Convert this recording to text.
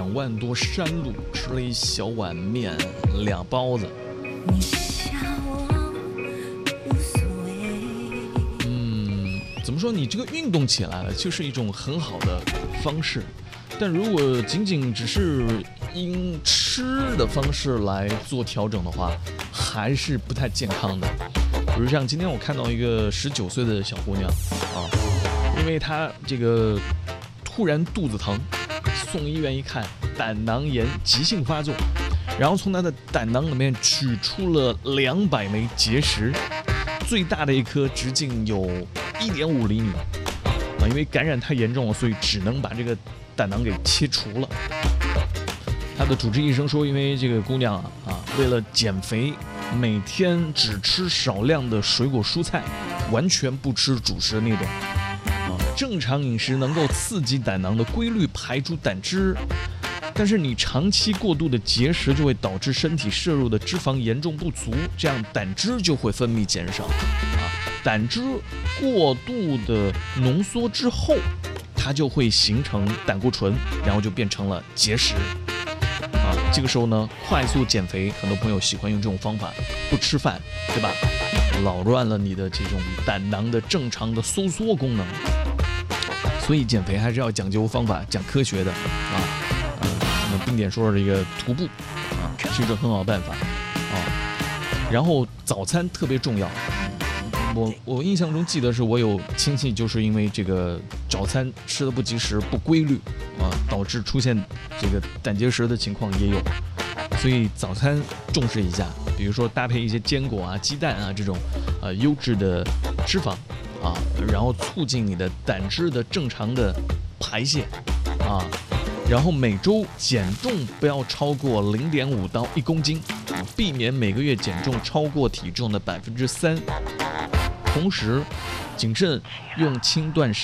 万多山路，吃了一小碗面，2包子。 你笑我无所谓。 怎么说？你这个运动起来了，就是一种很好的方式。但如果仅仅只是因吃的方式来做调整的话，还是不太健康的。比如像今天我看到一个19岁的小姑娘啊，因为她这个突然肚子疼，送医院一看，胆囊炎急性发作，然后从她的胆囊里面取出了200枚结石，最大的一颗直径有1.5厘米啊，因为感染太严重了，所以只能把这个胆囊给切除了。他的主治医生说，因为这个姑娘为了减肥，每天只吃少量的水果蔬菜，完全不吃主食那种正常饮食能够刺激胆囊的规律排出胆汁，但是你长期过度的节食就会导致身体摄入的脂肪严重不足，这样胆汁就会分泌减少胆汁过度的浓缩之后，它就会形成胆固醇，然后就变成了结石这个时候呢，快速减肥，很多朋友喜欢用这种方法，不吃饭，对吧？扰乱了你的这种胆囊的正常的收缩功能。所以减肥还是要讲究方法，讲科学的那么并点说的这个徒步是一种很好的办法然后早餐特别重要。我印象中记得是我有亲戚就是因为这个早餐吃的不及时、不规律导致出现这个胆结石的情况也有，所以早餐重视一下，比如说搭配一些坚果鸡蛋这种优质的脂肪然后促进你的胆汁的正常的排泄然后每周减重不要超过0.5到1公斤避免每个月减重超过体重的3%。同时，谨慎用轻断食